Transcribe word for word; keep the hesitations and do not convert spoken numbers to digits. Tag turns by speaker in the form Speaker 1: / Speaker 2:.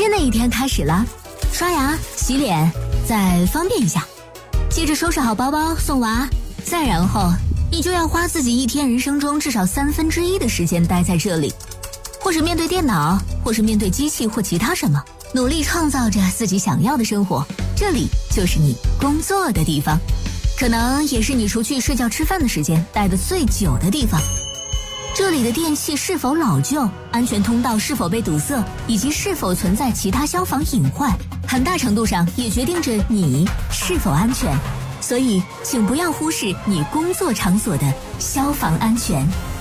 Speaker 1: 新的一天开始了，刷牙、洗脸，再方便一下，接着收拾好包包送娃，再然后你就要花自己一天人生中至少三分之一的时间待在这里，或是面对电脑，或是面对机器或其他什么，努力创造着自己想要的生活。这里就是你工作的地方，可能也是你除去睡觉吃饭的时间待得最久的地方。这里的电器是否老旧，安全通道是否被堵塞，以及是否存在其他消防隐患，很大程度上也决定着你是否安全。所以请不要忽视你工作场所的消防安全。